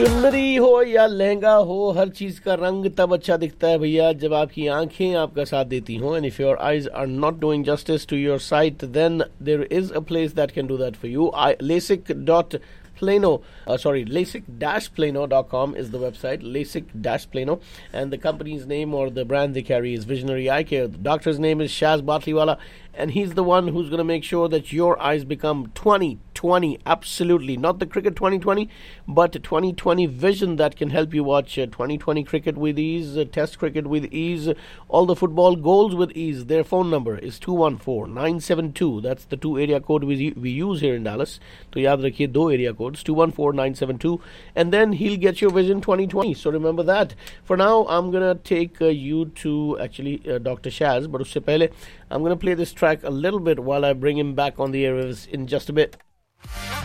चुनरी हो या लहंगा हो, हर चीज का रंग तब अच्छा दिखता है भैया जब आपकी आंखें आपका साथ देती हों. And if your eyes are not doing justice to your sight, then there is a place that can do that for you. LASIK-Plano.com is the website, LASIK-Plano, and the company's name or the brand they carry is Visionary Eye Care. The doctor's name is Shaz Batliwala, and he's the one who's going to make sure that your eyes become 20/20, absolutely. Not the cricket 2020, but 20/20 vision that can help you watch 2020 cricket with ease, test cricket with ease, all the football goals with ease. Their phone number is 214-972. That's the 2 area code we use here in Dallas. So yaad rakhiye 2 area codes, 214-972, and then he'll get your vision 2020. So remember that. For now, I'm going to take you to actually Dr. Shaz, but usse pehle I'm going to play this track a little bit while I bring him back on the airwaves in just a bit.